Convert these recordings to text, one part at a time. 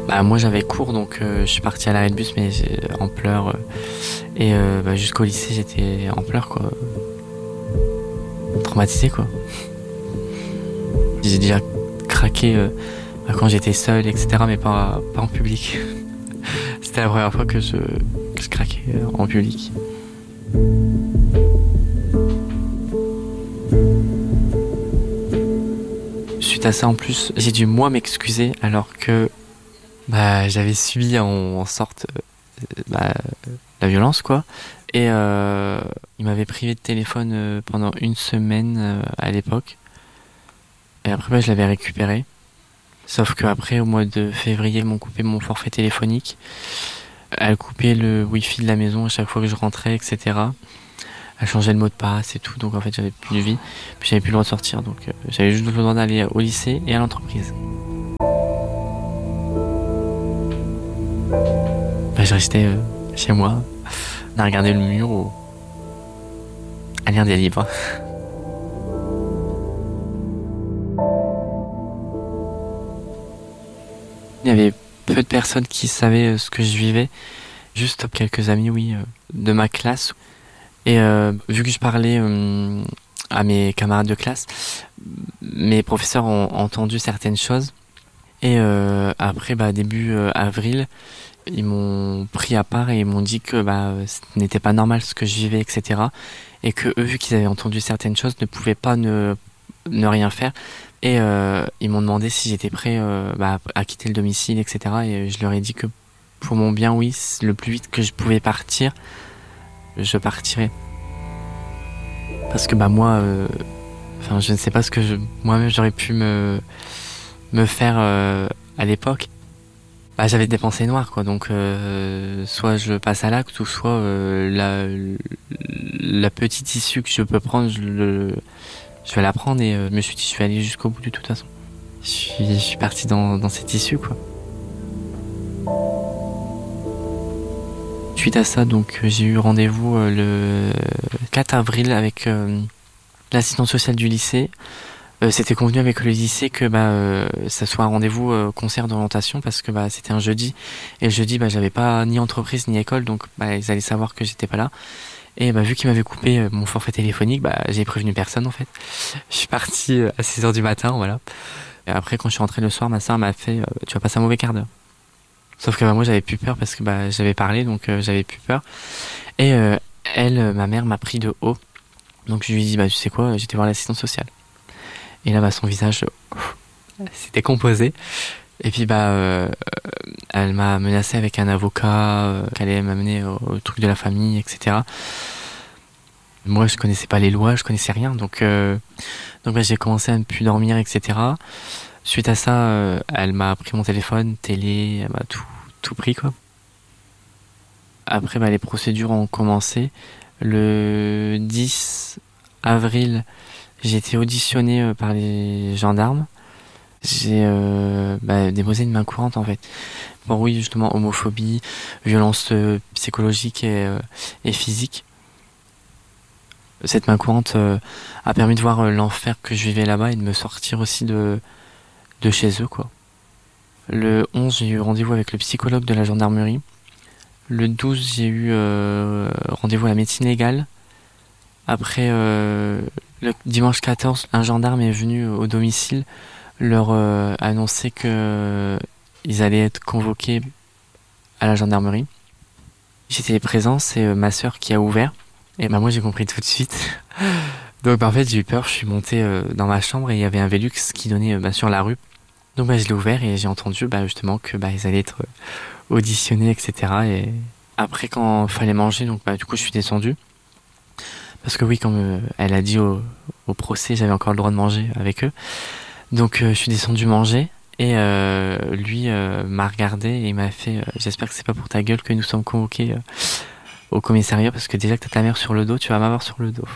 Moi j'avais cours donc je suis parti à l'arrêt de bus mais en pleurs jusqu'au lycée j'étais en pleurs quoi, traumatisé quoi. J'ai déjà craqué quand j'étais seul etc mais pas en public. C'était la première fois que je craquais en public. Suite à ça en plus j'ai dû moi m'excuser alors que j'avais subi en sorte la violence quoi. Et il m'avait privé de téléphone pendant une semaine à l'époque. Et après je l'avais récupéré. Sauf qu'après au mois de février ils m'ont coupé mon forfait téléphonique. Elle coupait le wifi de la maison à chaque fois que je rentrais, etc. Elle changeait le mot de passe et tout. Donc en fait j'avais plus de vie. Puis j'avais plus le droit de sortir. Donc j'avais juste le droit d'aller au lycée et à l'entreprise. Je restais chez moi, à regarder le mur ou à lire des livres. Il y avait peu de personnes qui savaient ce que je vivais, juste quelques amis, oui, de ma classe. Et vu que je parlais à mes camarades de classe, mes professeurs ont entendu certaines choses. Et après, début avril, ils m'ont pris à part et ils m'ont dit que ce n'était pas normal ce que je vivais, etc. Et que eux, vu qu'ils avaient entendu certaines choses, ne pouvaient pas ne rien faire. Et ils m'ont demandé si j'étais prêt à quitter le domicile, etc. Et je leur ai dit que pour mon bien, oui, le plus vite que je pouvais partir, je partirais. Parce que moi, je ne sais pas ce que moi-même j'aurais pu me faire à l'époque. J'avais des pensées noires quoi, donc soit je passe à l'acte ou soit la petite issue que je peux prendre, je vais la prendre et je me suis dit je vais aller jusqu'au bout de toute façon. Je suis parti dans cette issue quoi. Suite à ça donc j'ai eu rendez-vous le 4 avril avec l'assistante sociale du lycée. C'était convenu avec le lycée que ça soit un rendez-vous concert d'orientation parce que c'était un jeudi et le jeudi j'avais pas ni entreprise ni école donc ils allaient savoir que j'étais pas là et vu qu'ils m'avaient coupé mon forfait téléphonique j'ai prévenu personne en fait. Je suis parti à 6h du matin voilà. Et après quand je suis rentré le soir ma soeur m'a fait tu vas passer un mauvais quart d'heure. Sauf que moi j'avais plus peur parce que j'avais parlé donc j'avais plus peur et ma mère m'a pris de haut donc je lui ai dit tu sais quoi j'étais voir l'assistante sociale. Et là, son visage s'est décomposé. Et puis, elle m'a menacé avec un avocat qu'elle allait m'amener au truc de la famille, etc. Moi, je connaissais pas les lois, je connaissais rien. Donc j'ai commencé à ne plus dormir, etc. Suite à ça, elle m'a pris mon téléphone, télé, elle m'a tout pris, quoi. Après, les procédures ont commencé. Le 10 avril, j'ai été auditionné par les gendarmes. J'ai déposé une main courante en fait. Bon oui, justement, homophobie, violence psychologique et physique. Cette main courante a permis de voir l'enfer que je vivais là-bas et de me sortir aussi de chez eux, quoi. Le 11, j'ai eu rendez-vous avec le psychologue de la gendarmerie. Le 12, j'ai eu rendez-vous à la médecine légale. Après, le dimanche 14, un gendarme est venu au domicile leur annoncer que ils allaient être convoqués à la gendarmerie. J'étais présent, c'est ma sœur qui a ouvert. Et moi j'ai compris tout de suite. Donc en fait j'ai eu peur, je suis monté dans ma chambre et il y avait un Velux qui donnait sur la rue. Donc je l'ai ouvert et j'ai entendu justement que ils allaient être auditionnés, etc. Et après quand fallait manger, donc du coup je suis descendu. Parce que oui, comme elle a dit au procès, j'avais encore le droit de manger avec eux. Donc je suis descendu manger et lui m'a regardé et il m'a fait j'espère que c'est pas pour ta gueule que nous sommes convoqués au commissariat parce que déjà que t'as ta mère sur le dos, tu vas m'avoir sur le dos.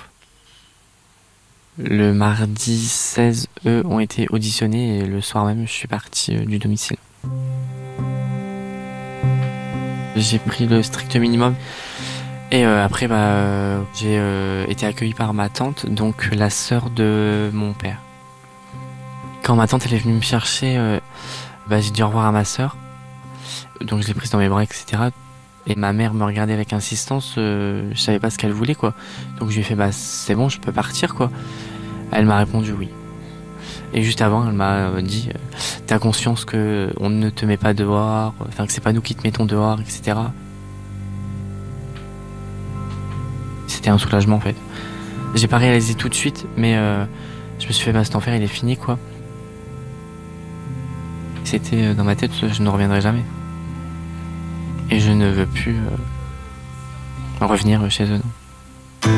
Le mardi 16, eux ont été auditionnés et le soir même, je suis parti du domicile. J'ai pris le strict minimum. Et après, j'ai été accueilli par ma tante, donc la sœur de mon père. Quand ma tante elle est venue me chercher, j'ai dit au revoir à ma sœur. donc je l'ai prise dans mes bras, etc. Et ma mère me regardait avec insistance, je savais pas ce qu'elle voulait, quoi. Donc je lui ai fait, bah c'est bon, je peux partir, quoi. Elle m'a répondu oui. Et juste avant, elle m'a dit, t'as conscience que on ne te met pas dehors, enfin que c'est pas nous qui te mettons dehors, etc. C'était un soulagement, en fait. J'ai pas réalisé tout de suite, mais je me suis fait, bah cet enfer, il est fini, quoi. C'était dans ma tête, je ne reviendrai jamais. Et je ne veux plus revenir chez eux, non.